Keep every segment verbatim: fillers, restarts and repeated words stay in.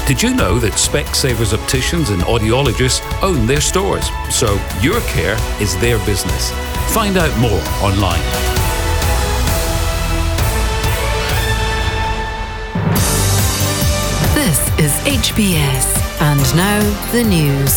Did you know that Specsavers opticians and audiologists own their stores? So your care is their business. Find out more online. This is H B S, and now the news.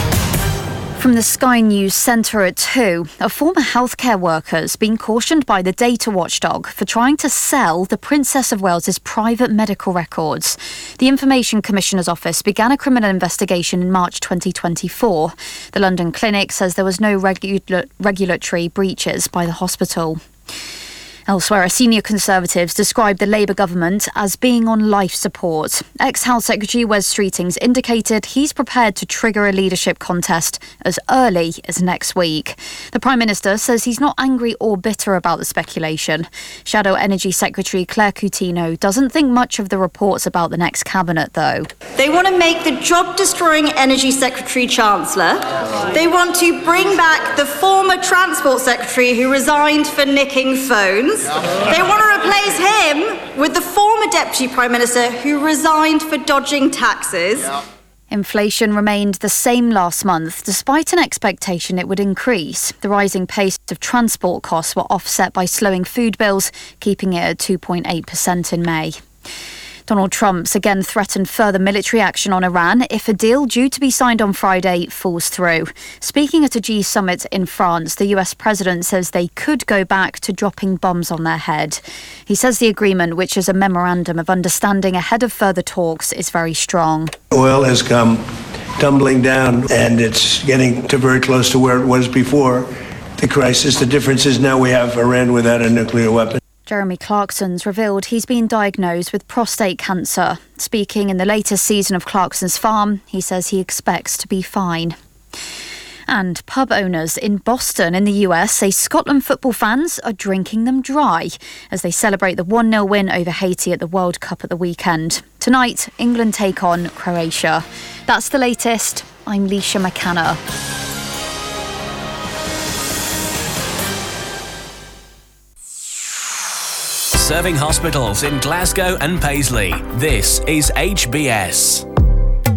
From the Sky News Centre at two, a former healthcare worker has been cautioned by the data watchdog for trying to sell the Princess of Wales's private medical records. The Information Commissioner's Office began a criminal investigation in March twenty twenty-four. The London clinic says there was no regula- regulatory breaches by the hospital. Elsewhere, a senior Conservatives described the Labour government as being on life support. Ex-Health Secretary Wes Streetings indicated he's prepared to trigger a leadership contest as early as next week. The Prime Minister says he's not angry or bitter about the speculation. Shadow Energy Secretary Claire Coutinho doesn't think much of the reports about the next cabinet, though. They want to make the job-destroying Energy Secretary Chancellor. They want to bring back the former Transport Secretary who resigned for nicking phones. They want to replace him with the former Deputy Prime Minister who resigned for dodging taxes. Yeah. Inflation remained the same last month, despite an expectation it would increase. The rising pace of transport costs were offset by slowing food bills, keeping it at two point eight percent in May. Donald Trump's again threatened further military action on Iran if a deal due to be signed on Friday falls through. Speaking at a G summit in France, the U S president says they could go back to dropping bombs on their head. He says the agreement, which is a memorandum of understanding ahead of further talks, is very strong. Oil has come tumbling down and it's getting to very close to where it was before the crisis. The difference is now we have Iran without a nuclear weapon. Jeremy Clarkson's revealed he's been diagnosed with prostate cancer. Speaking in the latest season of Clarkson's Farm, he says he expects to be fine. And pub owners in Boston in the U S say Scotland football fans are drinking them dry as they celebrate the one nil win over Haiti at the World Cup at the weekend. Tonight, England take on Croatia. That's the latest. I'm Leisha McCanna. Serving hospitals in Glasgow and Paisley. This is H B S.